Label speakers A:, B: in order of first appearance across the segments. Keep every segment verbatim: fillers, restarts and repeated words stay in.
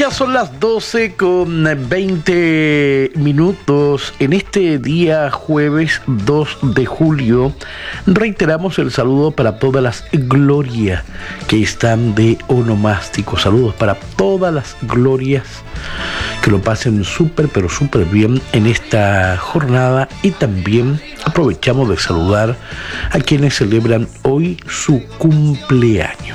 A: Ya son las doce con veinte minutos. En este día jueves dos de julio reiteramos el saludo para todas las glorias que están de onomástico. Saludos para todas las glorias, que lo pasen súper pero súper bien en esta jornada, y también aprovechamos de saludar a quienes celebran hoy su cumpleaños.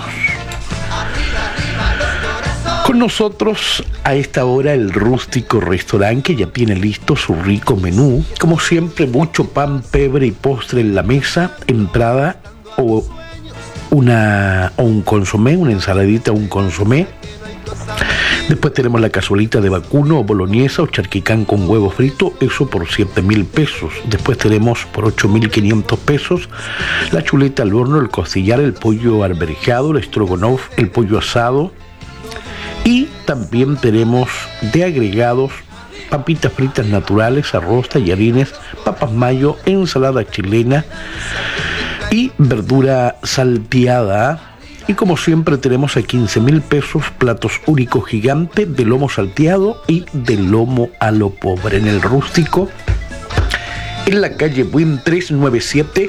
A: Con nosotros a esta hora el Rústico Restaurante, que ya tiene listo su rico menú. Como siempre, mucho pan, pebre y postre en la mesa, entrada o, una, o un consomé, una ensaladita o un consomé. Después tenemos la cazuelita de vacuno o boloñesa o charquicán con huevo frito, eso por siete mil pesos. Después tenemos por ocho mil quinientos pesos la chuleta al horno, el costillar, el pollo arberjado, el estrogonoff, el pollo asado. Y también tenemos de agregados papitas fritas naturales, arroz, tallarines, papas mayo, ensalada chilena y verdura salteada. Y como siempre tenemos a quince mil pesos platos únicos gigante de lomo salteado y de lomo a lo pobre en el Rústico, en la calle Buin trescientos noventa y siete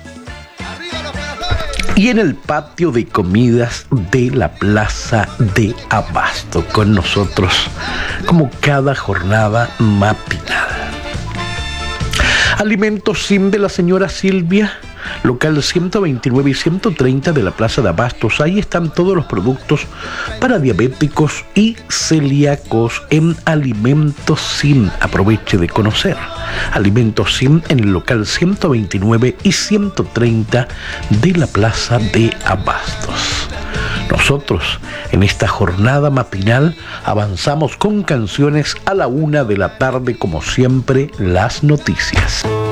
A: y en el patio de comidas de la Plaza de Abasto. Con nosotros como cada jornada matinal. Alimentos Sim de la señora Silvia, local ciento veintinueve y ciento treinta de la Plaza de Abastos. Ahí están todos los productos para diabéticos y celíacos en Alimentos Sim. Aproveche de conocer Alimentos Sim en el local ciento veintinueve y ciento treinta de la Plaza de Abastos. Nosotros, en esta jornada matinal, avanzamos con canciones a la una de la tarde, como siempre, las noticias.